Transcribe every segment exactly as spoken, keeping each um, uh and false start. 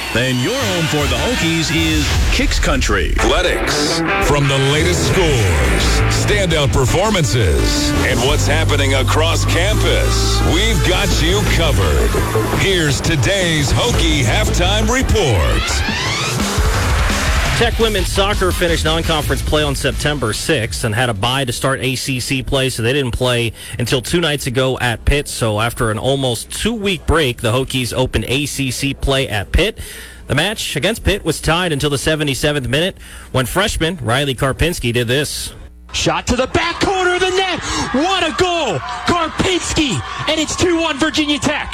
then your home for the Hokies is Kicks Country. Athletics. From the latest scores, standout performances, and what's happening across campus, we've got you covered. Here's today's Hokie Halftime Report. Tech women's soccer finished non-conference play on September sixth and had a bye to start A C C play, so they didn't play until two nights ago at Pitt. So after an almost two-week break, the Hokies opened A C C play at Pitt. The match against Pitt was tied until the seventy-seventh minute when freshman Riley Karpinski did this. Shot to the back corner of the net. What a goal! Karpinski, and it's two one Virginia Tech.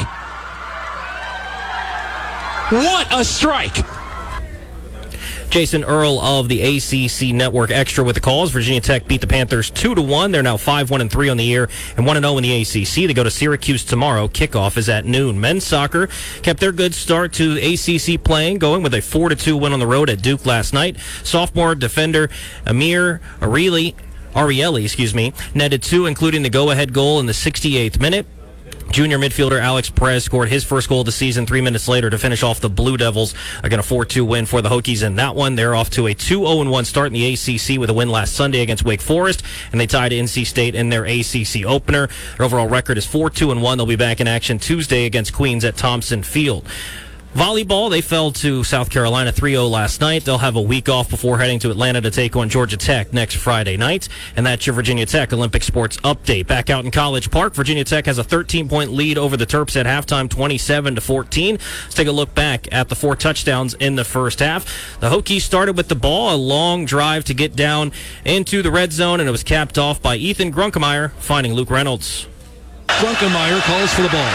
What a strike! Jason Earl of the A C C Network Extra with the calls. Virginia Tech beat the Panthers two to one. They're now five one and three on the year and one and oh in the A C C. They go to Syracuse tomorrow. Kickoff is at noon. Men's soccer kept their good start to A C C playing, going with a four to two win on the road at Duke last night. Sophomore defender Amir Arieli, Arieli, excuse me, netted two, including the go-ahead goal in the sixty-eighth minute. Junior midfielder Alex Perez scored his first goal of the season three minutes later to finish off the Blue Devils. Again, a four two win for the Hokies in that one. They're off to a two oh one start in the A C C with a win last Sunday against Wake Forest, and they tied N C State in their A C C opener. Their overall record is four two and one. They'll be back in action Tuesday against Queens at Thompson Field. Volleyball, they fell to South Carolina three oh last night. They'll have a week off before heading to Atlanta to take on Georgia Tech next Friday night. And that's your Virginia Tech Olympic Sports update. Back out in College Park, Virginia Tech has a thirteen-point lead over the Terps at halftime, twenty-seven to fourteen. Let's take a look back at the four touchdowns in the first half. The Hokies started with the ball, a long drive to get down into the red zone, and it was capped off by Ethan Grunkemeyer, finding Luke Reynolds. Grunkemeyer calls for the ball.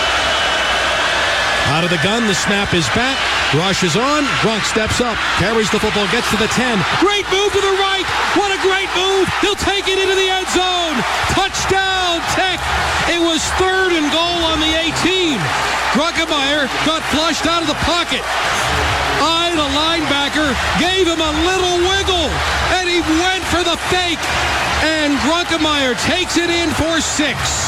Out of the gun, the snap is back. Rush is on. Grunk steps up, carries the football, gets to the ten. Great move to the right. What a great move. He'll take it into the end zone. Touchdown, Tech. It was third and goal on the eighteen. Grunkemeyer got flushed out of the pocket. Eyed a linebacker, gave him a little wiggle, and he went for the fake. And Grunkemeyer takes it in for six.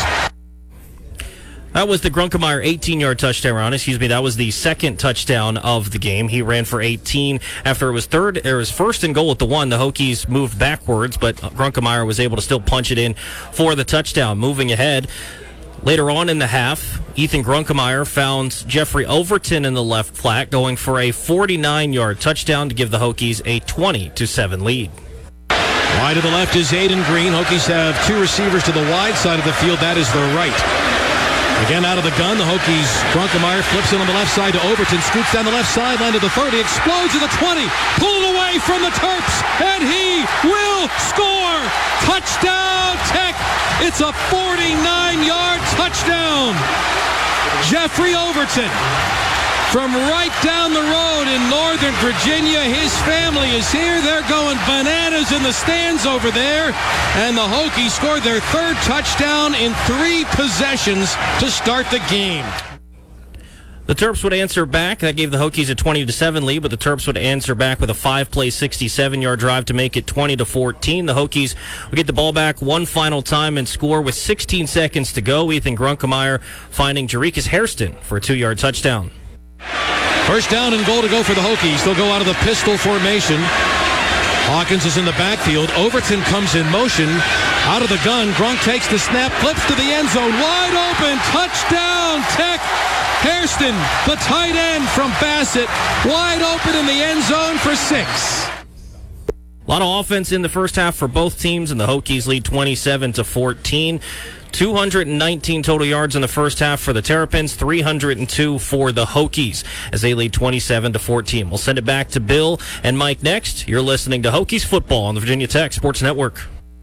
That was the Grunkemeyer eighteen-yard touchdown, excuse me. That was the second touchdown of the game. He ran for eighteen. After it was third, it was first and goal at the one. The Hokies moved backwards, but Grunkemeyer was able to still punch it in for the touchdown. Moving ahead, later on in the half, Ethan Grunkemeyer found Jeffrey Overton in the left flat, going for a forty-nine-yard touchdown to give the Hokies a twenty to seven lead. Wide to the left is Aiden Green. Hokies have two receivers to the wide side of the field. That is the right. Again, out of the gun, the Hokies. Grunkemeyer flips it on the left side to Overton. Scoots down the left sideline to the thirty. Explodes at the twenty. Pulled away from the Terps. And he will score. Touchdown, Tech. It's a forty-nine-yard touchdown. Jeffrey Overton. From right down the road in Northern Virginia, his family is here. They're going bananas in the stands over there. And the Hokies scored their third touchdown in three possessions to start the game. The Terps would answer back. That gave the Hokies a twenty to seven lead, but the Terps would answer back with a five-play, sixty-seven-yard drive to make it twenty to fourteen. The Hokies would get the ball back one final time and score with sixteen seconds to go. Ethan Grunkemeyer finding Jerikas Hairston for a two-yard touchdown. First down and goal to go for the Hokies. They'll go out of the pistol formation. Hawkins is in the backfield. Overton comes in motion. Out of the gun, Grunk takes the snap, flips to the end zone. Wide open, touchdown, Tech. Hairston, the tight end from Bassett, wide open in the end zone for six. A lot of offense in the first half for both teams, and the Hokies lead twenty-seven to fourteen. two hundred nineteen total yards in the first half for the Terrapins, three hundred two for the Hokies as they lead twenty-seven to fourteen. We'll send it back to Bill and Mike next. You're listening to Hokies Football on the Virginia Tech Sports Network.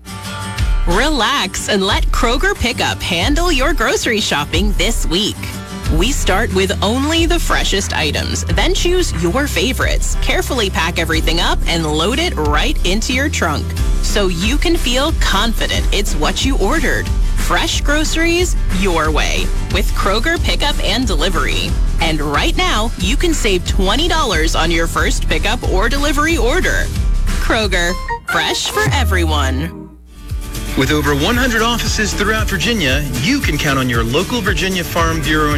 Relax and let Kroger Pickup handle your grocery shopping this week. We start with only the freshest items, then choose your favorites. Carefully pack everything up and load it right into your trunk so you can feel confident it's what you ordered. Fresh groceries your way with Kroger Pickup and Delivery. And right now, you can save twenty dollars on your first pickup or delivery order. Kroger, fresh for everyone. With over one hundred offices throughout Virginia, you can count on your local Virginia Farm Bureau